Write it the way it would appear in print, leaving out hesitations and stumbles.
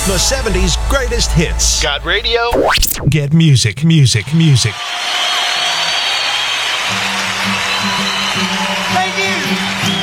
The 70s greatest hits. Got radio? Get music, music, music.